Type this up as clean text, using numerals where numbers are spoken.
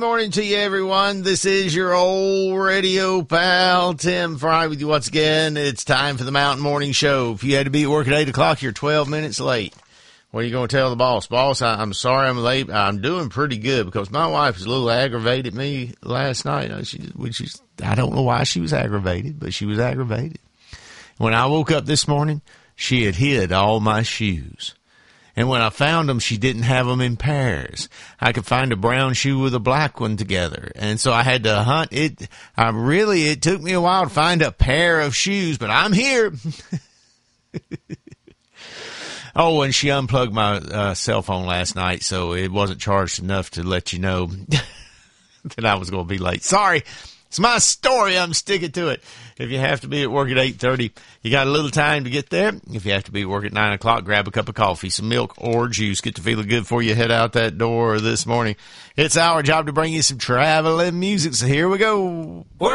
Morning to you, everyone. This is your old radio pal, Tim Fry, with you once again. It's time for the Mountain Morning Show. If you had to be at work at 8 o'clock, you're 12 minutes late. What are you going to tell the boss? Boss, I'm sorry I'm late. I'm doing pretty good because my wife was a little aggravated at me last night. I don't know why she was aggravated, but she was aggravated. When I woke up this morning, she had hid all my shoes. And when I found them, she didn't have them in pairs. I could find a brown shoe with a black one together. And so I had to hunt it. It took me a while to find a pair of shoes, but I'm here. Oh, and she unplugged my cell phone last night, so it wasn't charged enough to let you know that I was going to be late. Sorry. It's my story. I'm sticking to it. If you have to be at work at 8:30, you got a little time to get there. If you have to be at work at 9 o'clock, grab a cup of coffee, some milk, or juice. Get to feeling good before you head out that door this morning. It's our job to bring you some traveling music, so here we go.